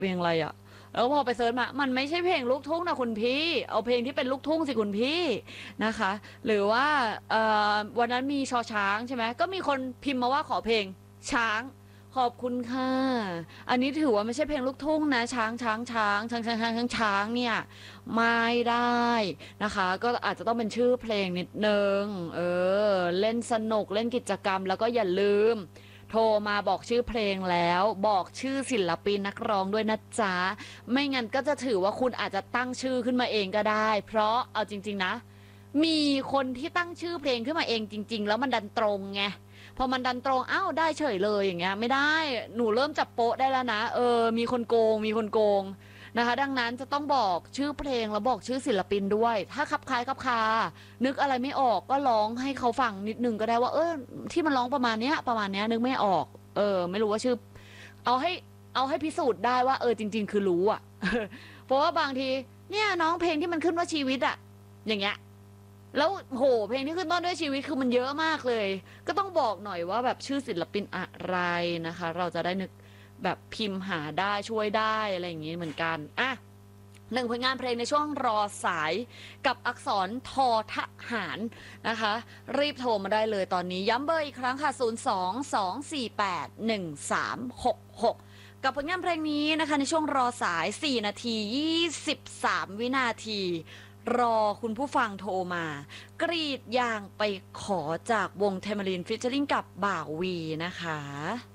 เพลงอะไรอะแล้วพอไปเซิร์ชมามันไม่ใช่เพลงลูกทุ่งนะคุณพี่เอาเพลงที่เป็นลูกทุ่งสิคุณพี่นะคะหรือว่าวันนั้นมีชอช้างใช่ไหมก็มีคนพิมพ์มาว่าขอเพลงช้างขอบคุณค่ะอันนี้ถือว่าไม่ใช่เพลงลูกทุ่งนะช้างเนี่ยไม่ได้นะคะก็อาจจะต้องเป็นชื่อเพลงนิดนึงเล่นสนุกเล่นกิจกรรมแล้วก็อย่าลืมโทรมาบอกชื่อเพลงแล้วบอกชื่อศิลปินนักร้องด้วยนะจ๊ะไม่งั้นก็จะถือว่าคุณอาจจะตั้งชื่อขึ้นมาเองก็ได้เพราะเอาจริงๆนะมีคนที่ตั้งชื่อเพลงขึ้นมาเองจริงๆแล้วมันดันตรงไงพอมันดันตรงอ้าวได้เฉยเลยอย่างเงี้ยไม่ได้หนูเริ่มจับโป๊ะได้แล้วนะมีคนโกงนะคะดังนั้นจะต้องบอกชื่อเพลงแล้วบอกชื่อศิลปินด้วยถ้าคับคล้ายคับคานึกอะไรไม่ออกก็ร้องให้เขาฟังนิดนึงก็ได้ว่าที่มันร้องประมาณเนี้ยนึกไม่ออกไม่รู้ว่าชื่อเอาให้เอาให้พิสูจน์ได้ว่าจริงๆคือรู้อ่ะเพราะว่าบางทีเนี่ยน้องเพลงที่มันขึ้นว่าชีวิตอ่ะอย่างเงี้ยแล้วโหเพลงที่ขึ้นต้นด้วยชีวิตคือมันเยอะมากเลยก็ต้องบอกหน่อยว่าแบบชื่อศิลปินอะไรนะคะเราจะได้นึกแบบพิมพ์หาได้ช่วยได้อะไรอย่างงี้เหมือนกันอ่ะ หนึ่งผลงานเพลงในช่วงรอสายกับอักษรทอทหารนะคะรีบโทรมาได้เลยตอนนี้ย้ำเบอร์อีกครั้งค่ะ022481366กับผลงานเพลงนี้นะคะในช่วงรอสาย4นาที23วินาทีรอคุณผู้ฟังโทรมากรีดยางไปขอจากวงเทม a รินฟิชเชอริงกับบ่าววีนะคะ